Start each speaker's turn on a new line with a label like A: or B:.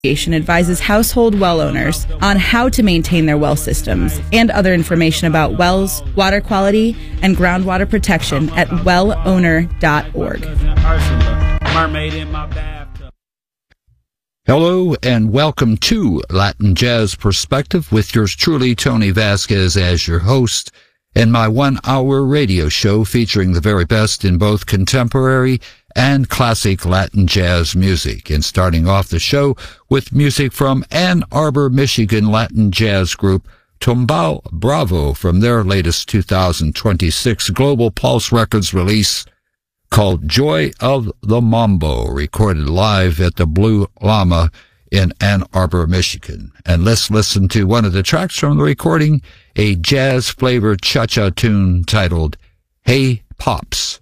A: Association advises household well owners on how to maintain their well systems and other information about wells, water quality, and groundwater protection at wellowner.org.
B: Hello and welcome to Latin Jazz Perspective with yours truly, Tony Vasquez, as your host, and my 1-hour radio show featuring the very best in both contemporary and classic Latin jazz music, and starting off the show with music from Ann Arbor, Michigan Latin jazz group Tumbao Bravo from their latest 2026 Global Pulse Records release called Joy of the Mambo, recorded live at the Blue Llama in Ann Arbor, Michigan. And let's listen to one of the tracks from the recording, a jazz-flavored cha-cha tune titled Hey Pops.